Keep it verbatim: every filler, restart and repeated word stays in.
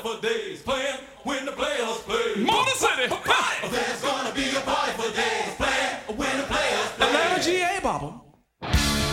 for days playing when the players play. Motor City.